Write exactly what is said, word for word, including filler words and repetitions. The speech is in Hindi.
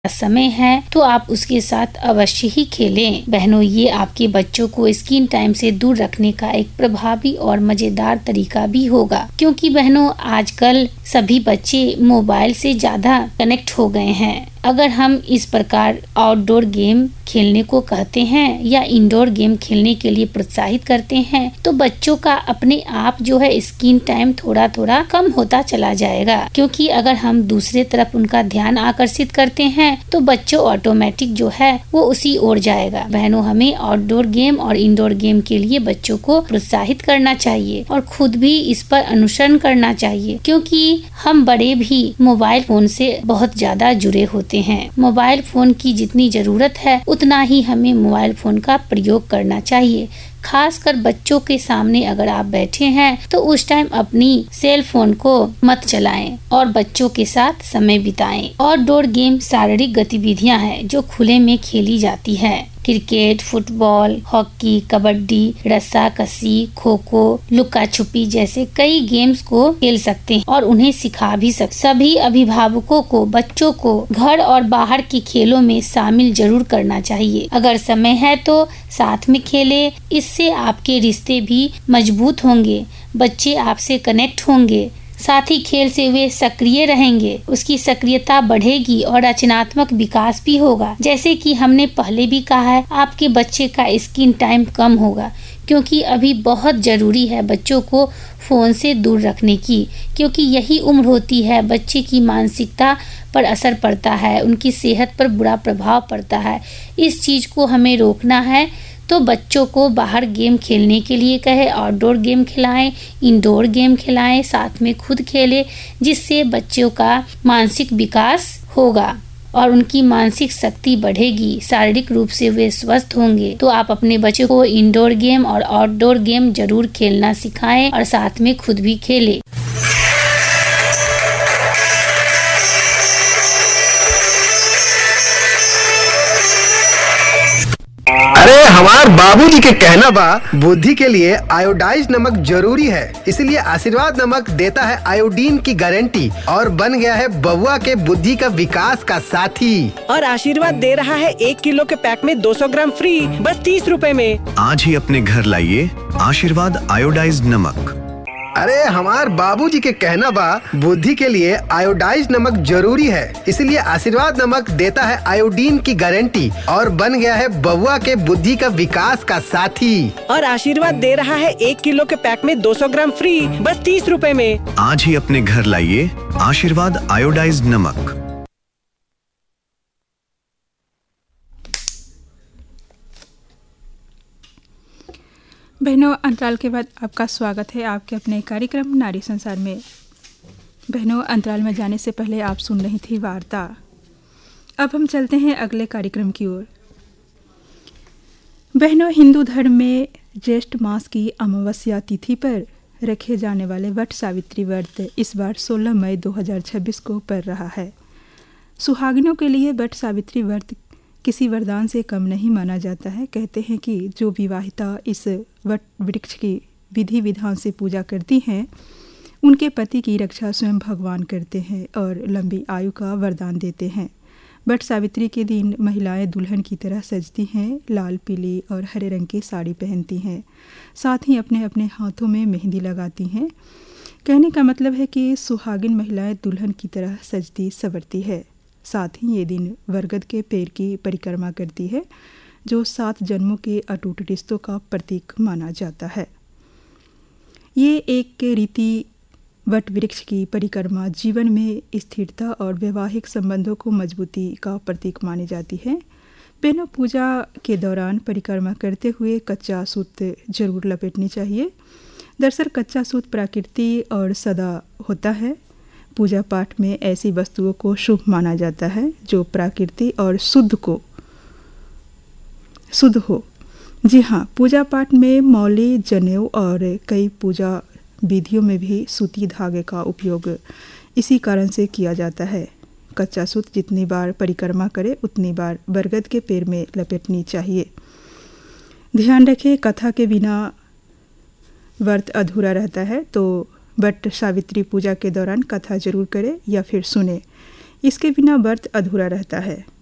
समय है तो आप उसके साथ अवश्य ही खेलें। बहनों, ये आपके बच्चों को स्क्रीन टाइम से दूर रखने का एक प्रभावी और मजेदार तरीका भी होगा, क्योंकि बहनों आजकल सभी बच्चे मोबाइल से ज्यादा कनेक्ट हो गए हैं। अगर हम इस प्रकार आउटडोर गेम खेलने को कहते हैं या इंडोर गेम खेलने के लिए प्रोत्साहित करते हैं तो बच्चों का अपने आप जो है स्क्रीन टाइम थोड़ा थोड़ा कम होता चला जाएगा, क्योंकि अगर हम दूसरे तरफ उनका ध्यान आकर्षित करते हैं तो बच्चों ऑटोमेटिक जो है वो उसी ओर जाएगा। बहनों, हमें आउटडोर गेम और इंडोर गेम के लिए बच्चों को प्रोत्साहित करना चाहिए और खुद भी इस पर अनुसरण करना चाहिए, क्योंकि हम बड़े भी मोबाइल फोन से बहुत ज्यादा जुड़े होते हैं। मोबाइल फोन की जितनी जरूरत है उतना ही हमें मोबाइल फोन का प्रयोग करना चाहिए। खासकर बच्चों के सामने अगर आप बैठे हैं तो उस टाइम अपनी सेल फोन को मत चलाएं और बच्चों के साथ समय बिताएं। आउटडोर गेम शारीरिक गतिविधियां हैं जो खुले में खेली जाती है। Cricket, football, hockey, kabaddi, रस्साकसी, kho kho, लुका छुपी जैसे कई गेम्स को खेल सकते हैं और उन्हें सिखा भी सकते। सभी अभिभावकों को बच्चों को घर और बाहर के खेलों में शामिल जरूर करना चाहिए। अगर समय है तो साथ में खेले, इससे आपके रिश्ते भी मजबूत होंगे, बच्चे आपसे कनेक्ट होंगे, साथ ही खेल से वे सक्रिय रहेंगे, उसकी सक्रियता बढ़ेगी और रचनात्मक विकास भी होगा। जैसे कि हमने पहले भी कहा है, आपके बच्चे का स्क्रीन टाइम कम होगा, क्योंकि अभी बहुत जरूरी है बच्चों को फोन से दूर रखने की, क्योंकि यही उम्र होती है बच्चे की मानसिकता पर असर पड़ता है, उनकी सेहत पर बुरा प्रभाव पड़ता है। इस चीज को हमें रोकना है तो बच्चों को बाहर गेम खेलने के लिए कहे, आउटडोर गेम खिलाएं, इंडोर गेम खिलाएं, साथ में खुद खेले, जिससे बच्चों का मानसिक विकास होगा और उनकी मानसिक शक्ति बढ़ेगी, शारीरिक रूप से वे स्वस्थ होंगे। तो आप अपने बच्चों को इंडोर गेम और आउटडोर गेम जरूर खेलना सिखाएं और साथ में खुद भी खेलें। अरे हमार बाबूजी के कहना बा बुद्धि के लिए आयोडाइज नमक जरूरी है, इसलिए आशीर्वाद नमक देता है आयोडीन की गारंटी और बन गया है बबुआ के बुद्धि का विकास का साथी। और आशीर्वाद दे रहा है एक किलो के पैक में दो सौ ग्राम फ्री, बस तीस रुपए में। आज ही अपने घर लाइए आशीर्वाद आयोडाइज नमक। अरे हमार बाबूजी के कहना बा बुद्धि के लिए आयोडाइज नमक जरूरी है, इसलिए आशीर्वाद नमक देता है आयोडीन की गारंटी और बन गया है बबुआ के बुद्धि का विकास का साथी। और आशीर्वाद दे रहा है एक किलो के पैक में दो सौ ग्राम फ्री, बस तीस रुपए में। आज ही अपने घर लाइए आशीर्वाद आयोडाइज नमक। बहनों, अंतराल के बाद आपका स्वागत है आपके अपने कार्यक्रम नारी संसार में। बहनों, अंतराल में जाने से पहले आप सुन रही थी वार्ता। अब हम चलते हैं अगले कार्यक्रम की ओर। बहनों, हिंदू धर्म में ज्येष्ठ मास की अमावस्या तिथि पर रखे जाने वाले वट सावित्री व्रत इस बार सोलह मई दो हज़ार छब्बीस को पड़ रहा है। सुहागिनों के लिए वट सावित्री व्रत किसी वरदान से कम नहीं माना जाता है। कहते हैं कि जो विवाहिता इस वट वृक्ष की विधि विधान से पूजा करती हैं उनके पति की रक्षा स्वयं भगवान करते हैं और लंबी आयु का वरदान देते हैं। वट सावित्री के दिन महिलाएं दुल्हन की तरह सजती हैं, लाल, पीली और हरे रंग की साड़ी पहनती हैं, साथ ही अपने अपने हाथों में मेहंदी लगाती हैं। कहने का मतलब है कि सुहागिन महिलाएं दुल्हन की तरह सजती संवरती है। साथ ही ये दिन बरगद के पेड़ की परिक्रमा करती है, जो सात जन्मों के अटूट रिश्तों का प्रतीक माना जाता है। ये एक रीति वट वृक्ष की परिक्रमा जीवन में स्थिरता और वैवाहिक संबंधों को मजबूती का प्रतीक मानी जाती है। बहनों, पूजा के दौरान परिक्रमा करते हुए कच्चा सूत जरूर लपेटनी चाहिए। दरअसल कच्चा सूत प्राकृति और सदा होता है। पूजा पाठ में ऐसी वस्तुओं को शुभ माना जाता है जो प्राकृति और शुद्ध को शुद्ध हो। जी हाँ, पूजा पाठ में मौली, जनेऊ और कई पूजा विधियों में भी सूती धागे का उपयोग इसी कारण से किया जाता है। कच्चा सूत जितनी बार परिक्रमा करे उतनी बार बरगद के पेड़ में लपेटनी चाहिए। ध्यान रखें, कथा के बिना व्रत अधूरा रहता है, तो वट सावित्री पूजा के दौरान कथा जरूर करें या फिर सुने। इसके बिना व्रत अधूरा रहता है।